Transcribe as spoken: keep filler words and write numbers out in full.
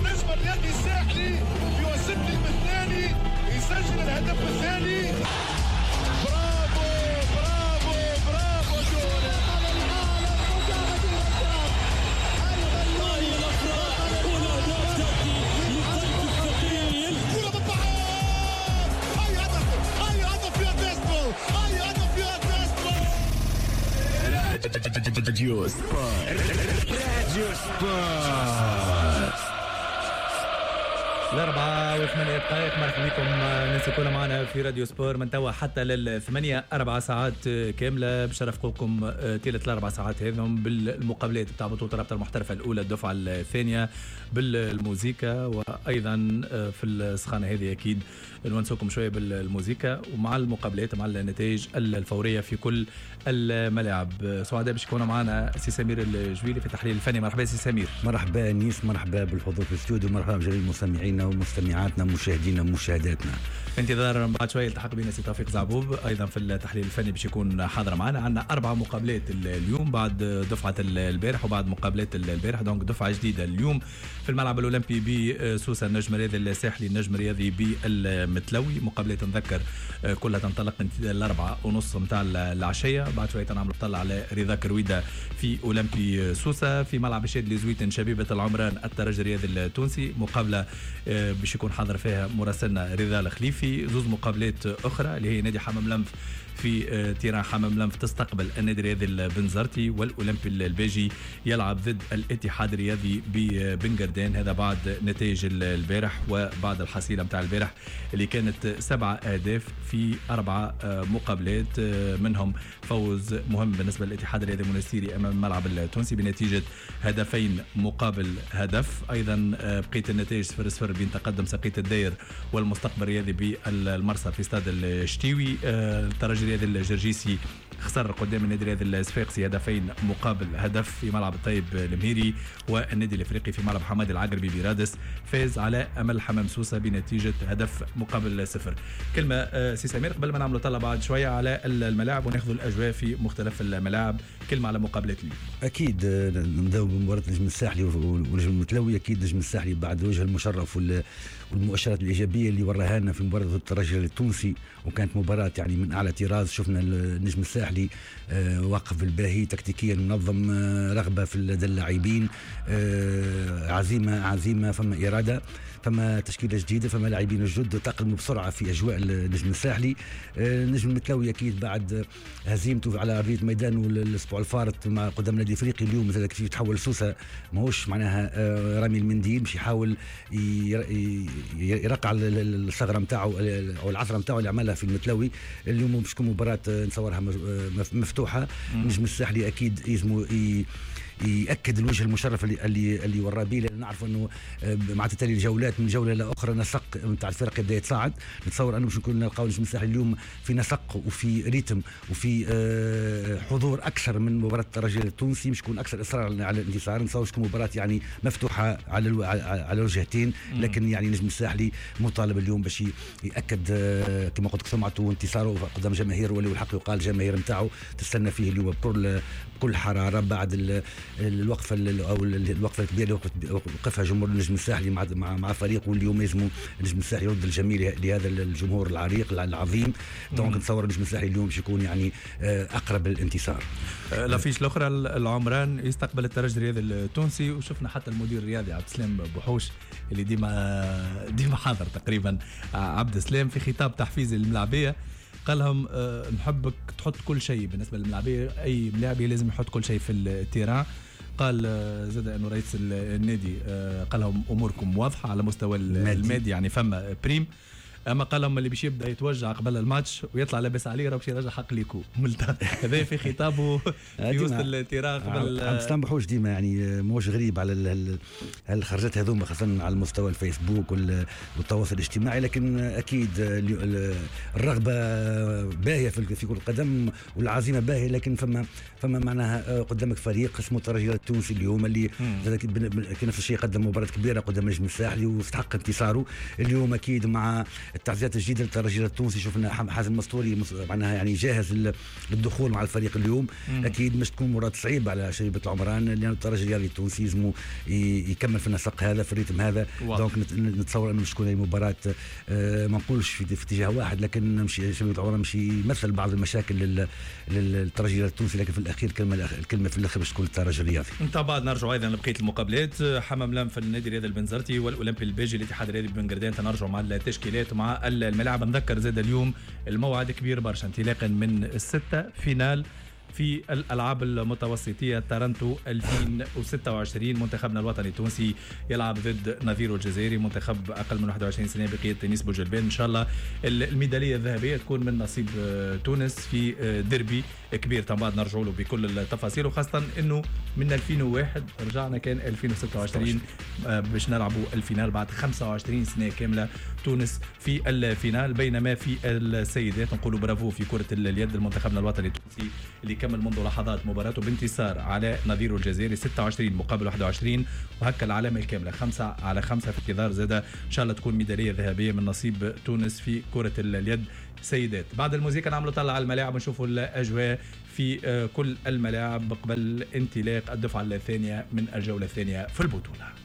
النجم الرياضي الساحلي في وسط الثاني يسجل الهدف الثاني. برافو برافو برافو جولة على العالم مجاهد الرجال. هاي الافراد والهدف تاتي للقلب الثقيل. كرة بالطعام. هاي هدف هاي هدف يا ديستو هاي هدف يا ديستو. راديو سبورت راديو سبورت. الأربعة وثمانية دقائق. مرحبا بكم الناس الكل معنا في راديو سبور من توا حتى للثمانية أربع ساعات كاملة باش نرافقوكم طيلة الأربع ساعات هذم بالمقابلات بتاع بطولة الرابطة المحترفة الأولى الدفعة الثانية بالموسيقى، وأيضا في السخانة هذه أكيد نونسوكم شوية بالموسيقى ومع المقابلات مع النتائج الفورية في كل الملاعب. سعداء باش يكونوا معنا سي سمير الجويلي في التحليل الفني. مرحبا سي سمير. مرحبا نيس، مرحبا بالحضور في الاستوديو، مرحبا بجميع المستمعين ومستمعاتنا ومشاهدينا ومشاهداتنا. في انتظار بعد شويه التحق بنا سي توفيق زعبوب ايضا في التحليل الفني باش يكون حاضر معنا. عندنا اربع مقابلات اليوم بعد دفعه البارح وبعد مقابلات البارح، دونك دفعه جديده اليوم في الملعب الاولمبي بسوسه النجم الرياضي الساحلي النجم الرياضي بالمتلوي. مقابلات نذكر كلها تنطلق الاربعه ونص نتاع العشيه. بعد شويه نعمل طلع على رضا كرويده في اولمبي سوسه في ملعب الشاد لزويتن شبيبه العمران الترجي الرياضي التونسي. مقابله باش يكون حاضر فيها مراسلنا رضا الخليفي. زوز مقابلات اخرى اللي هي نادي حمام لمف في تيران حمام لمف تستقبل النادي الرياضي البنزرتي، والاولمبي الباجي يلعب ضد الاتحاد الرياضي ببنغردان. هذا بعد نتائج البارح وبعد الحصيله نتاع البارح اللي كانت سبعة اهداف في اربعه مقابلات، منهم فوز مهم بالنسبه للاتحاد الرياضي المنستيري امام الملعب التونسي بنتيجه هدفين مقابل هدف. ايضا بقيه النتائج صفر صفر بين تقدم سقيت الداير والمستقبل الرياضي بالمرسى في استاد الشتيوي. الترجي الرياضي الجرجيسي خسر قدام النادي الرياضي الصفاقسي هدفين مقابل هدف في ملعب الطيب المهيري، والنادي الافريقي في ملعب حماد العقربي برادس فاز على امل حمام سوسه بنتيجه هدف مقابل صفر. كلمه سي سمير قبل ما نعملوا طلع بعد شويه على الملاعب وناخذ الاجواء في مختلف الملاعب. كلمه على مقابله اليوم. اكيد نبداو بمباراه النجم الساحلي والنجم المتلوي. اكيد النجم الساحلي بعد الوجه المشرف والمؤشرات الايجابيه اللي وراها لنا في مباراه الترجي التونسي، وكانت مباراه يعني من اعلى طراز. شفنا النجم الساحلي آه واقف بالباهي تكتيكيا منظم، آه رغبه في اللاعبين، آه عزيمه عزيمه فما اراده، فما تشكيله جديده، فما لاعبين جدد تأقلموا بسرعه في اجواء النجم الساحلي. آه النجم المتلوي اكيد بعد هزيمته على ارضيه ميدان الاسبوع الفارط مع قدام النادي الافريقي، اليوم مثلا كيف يتحول سوسه ماهوش معناها آه رامي المنديل، باش يحاول يرقع الثغره نتاعو او العثره نتاعو اللي عملها في المتلوي. اليوم باش تكون مباراه نصورها مفتوحه. النجم الساحلي اكيد يلزموا ياكد الوجه المشرف اللي اللي, اللي وراه به، لان نعرف انه مع تتالي الجولات من جوله لاخرى نسق نتاع الفرق يبدا يتصاعد. نتصور انه باش نكون نلقاو النجم الساحلي اليوم في نسق وفي ريتم وفي حضور اكثر من مباراه الترجي التونسي، باش تكون اكثر اصرار على الانتصار. نتصور تكون مباراه يعني مفتوحه على الو... على الوجهتين، لكن يعني النجم الساحلي مطالب اليوم باش ياكد كما قلت سمعته وانتصاره قدام جماهير، واللي الحق يقال الجماهير نتاعو تستنى فيه اليوم بكل بكل حراره بعد الوقفه او الوقفه الكبيره اللي وقفها جمهور النجم الساحلي مع مع, مع فريقه. واليوم لازم النجم الساحلي يرد الجميل لهذا الجمهور العريق العظيم. دونك نتصور النجم الساحلي اليوم باش يكون يعني اقرب للانتصار. لافيش الاخرى العمران يستقبل الترجي الرياضي التونسي، وشفنا حتى المدير الرياضي عبد السلام بوحوش اللي ديما ديما حاضر تقريبا عبد السلام في خطاب تحفيزي للملاعبيه قال لهم أه نحبك تحط كل شيء بالنسبه للملاعبيه، اي ملاعبي لازم يحط كل شيء في التيران. قال زاد انه رئيس النادي أه قال لهم اموركم واضحه على مستوى المادي، يعني فما بريم، اما قال لهم اللي باش يبدا يتوجع قبل الماتش ويطلع لابس عليه راه باش يرجع حق ليكو. هذا في خطابه في وسط التيران قبل. عبد السلام بحوش ديما يعني موش غريب على الخرجات هذوما خاصه على المستوى الفيسبوك والتواصل الاجتماعي، لكن اكيد الرغبه باهيه في كره القدم والعزيمه باهيه، لكن فما فما معناها قدامك فريق اسمه الترجي التونسي اليوم اللي كان نفس الشيء قدم مباراه كبيره قدام النجم الساحلي واستحق انتصاره اليوم. اكيد مع التعزيات الجديده للترجي التونسي. شفنا حازم مستوري معناها يعني جاهز للدخول مع الفريق اليوم. مم. اكيد مش تكون مباراه صعيبه على شبيبه العمران لان الترجي الرياضي التونسي يلزموا يكمل في النسق هذا في الريتم هذا. دونك نتصور انه مش تكون مباراه ما نقولش في اتجاه واحد، لكن مشي شبيبه العمران مش يمثل بعض المشاكل للترجي التونسي، لكن في الاخير الكلمه الكلمه في الاخر باش تكون الترجي الرياضي. انت بعد نرجعوا ايضا لبقيه المقابلات. حمام لام في النادي الرياضي البنزرتي والاولمبي البيجي الاتحاد الرياضي بن قردان. تنرجعوا مع التشكيلات ومع الملاعب. نذكر زاد اليوم الموعد كبير برشا انطلاقا من الستة فينال في الألعاب المتوسطية تارنتو ألفين وستة وعشرين. منتخبنا الوطني التونسي يلعب ضد نظيره الجزائري، منتخب أقل من واحد وعشرين سنة بقيادة نيس بوجلبان. إن شاء الله الميدالية الذهبية تكون من نصيب تونس في ديربي كبير. تنبعد نرجعوا له بكل التفاصيل، وخاصة إنه من ألفين وواحد رجعنا كان ألفين وستة وعشرين باش نلعبوا الفينال بعد خمسة وعشرين سنة كاملة تونس في الفينال. بينما في السيدات نقولوا برافو في كرة اليد المنتخبنا الوطني التونسي اللي كمل منذ لحظات مباراته بانتصار على نظيره الجزائري ستة وعشرين مقابل واحد وعشرين، وهكا العلامة الكاملة خمسة على خمسة في انتظار زادة إن شاء الله تكون ميدالية ذهبية من نصيب تونس في كرة اليد سيدات. بعد الموسيقى نعملوا طلع على الملاعب ونشوفوا الأجواء في كل الملاعب قبل انطلاق الدفعة الثانية من الجولة الثانية في البطولة.